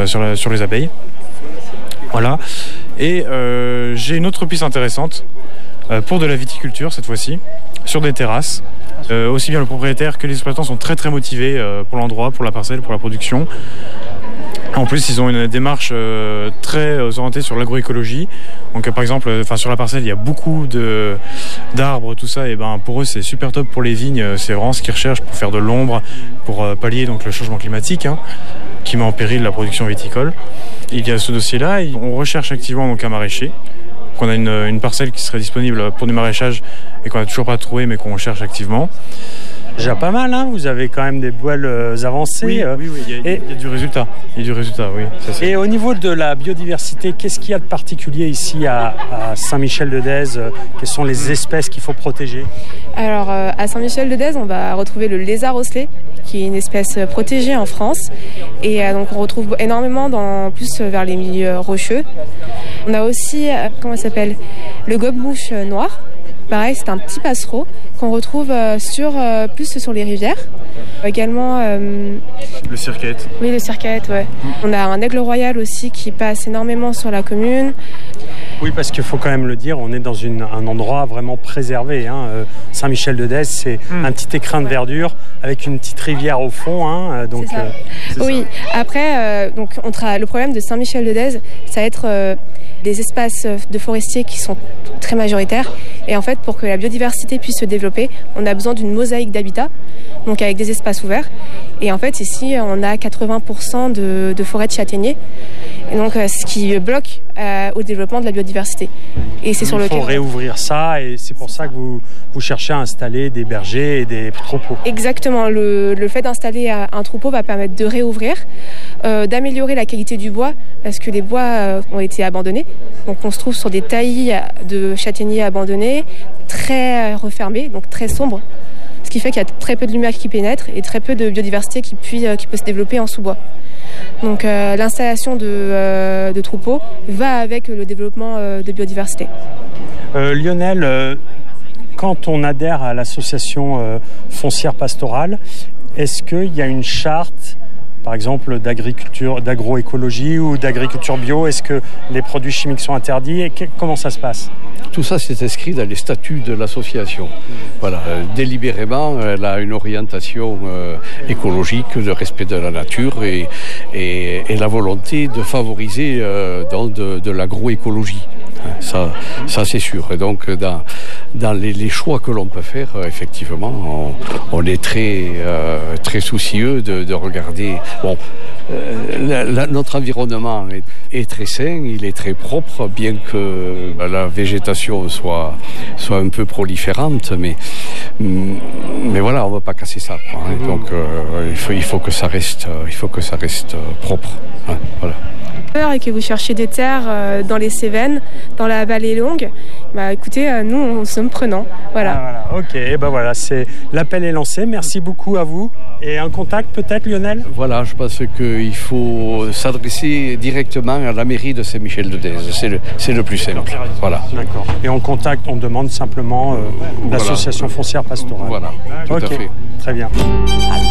sur les abeilles. Voilà. Et j'ai une autre piste intéressante pour de la viticulture cette fois-ci, sur des terrasses. Aussi bien le propriétaire que les exploitants sont très très motivés pour l'endroit, pour la parcelle, pour la production. En plus, ils ont une démarche très orientée sur l'agroécologie. Donc, par exemple, sur la parcelle, il y a beaucoup d'arbres, tout ça. Et pour eux, c'est super top pour les vignes. C'est vraiment ce qu'ils recherchent pour faire de l'ombre, pour pallier donc le changement climatique, qui met en péril la production viticole. Et il y a ce dossier-là. On recherche activement donc un maraîcher. Donc, on a une parcelle qui serait disponible pour du maraîchage et qu'on n'a toujours pas trouvé, mais qu'on cherche activement. Déjà pas mal, hein, vous avez quand même des boiles avancées. Oui, il y a du résultat. Il y a du résultat, oui. Et au niveau de la biodiversité, qu'est-ce qu'il y a de particulier ici à Saint-Michel-de-Dèze ? Quelles sont les espèces qu'il faut protéger ? Alors, à Saint-Michel-de-Dèze, on va retrouver le lézard osselet, qui est une espèce protégée en France. Et donc, on retrouve énormément plus vers les milieux rocheux. On a aussi, le gobe-mouche noir. Pareil, c'est un petit passereau qu'on retrouve plus sur les rivières. Également... le circaète. Oui, le circaète, ouais. On a un aigle royal aussi qui passe énormément sur la commune. Oui, parce qu'il faut quand même le dire, on est dans un endroit vraiment préservé. Saint-Michel-de-Dèze, c'est un petit écrin de verdure avec une petite rivière au fond. Donc, c'est ça. Oui, après, le problème de Saint-Michel-de-Dèze, ça va être des espaces de forestiers qui sont très majoritaires. Et en fait, pour que la biodiversité puisse se développer, on a besoin d'une mosaïque d'habitat, donc avec des espaces ouverts. Et en fait, ici, on a 80% de forêts de châtaigniers. Et donc, ce qui bloque au développement de la biodiversité. Et c'est Il faut réouvrir ça, et c'est pour ça que vous cherchez à installer des bergers et des troupeaux. Exactement. Le fait d'installer un troupeau va permettre de réouvrir, d'améliorer la qualité du bois, parce que les bois ont été abandonnés. Donc, on se trouve sur des taillis de châtaigniers abandonnés, très refermés, donc très sombres. Ce qui fait qu'il y a très peu de lumière qui pénètre et très peu de biodiversité qui peut se développer en sous-bois. Donc l'installation de troupeaux va avec le développement de biodiversité. Lionel, quand on adhère à l'association foncière pastorale, est-ce qu'il y a une charte, par exemple d'agroécologie ou d'agriculture bio? Est-ce que les produits chimiques sont interdits et comment ça se passe? Tout ça, c'est inscrit dans les statuts de l'association. Voilà, délibérément, elle a une orientation écologique, de respect de la nature et la volonté de favoriser de l'agroécologie. Ça c'est sûr. Et donc, dans les choix que l'on peut faire, effectivement, on est très soucieux de regarder. Bon, notre environnement est très sain, il est très propre, bien que la végétation soit un peu proliférante, mais voilà, on ne va pas casser ça, quoi, hein. Donc il faut que ça reste propre, hein, voilà. Et que vous cherchez des terres dans les Cévennes, dans la vallée longue, écoutez, nous, nous sommes prenants. Voilà. Ok, l'appel est lancé. Merci beaucoup à vous. Et un contact peut-être, Lionel ? Voilà, je pense qu'il faut s'adresser directement à la mairie de Saint-Michel-de-Dèze. C'est le plus simple. Voilà. D'accord. Et en contact, on demande simplement l'association foncière pastorale. Voilà, tout à fait. Très bien.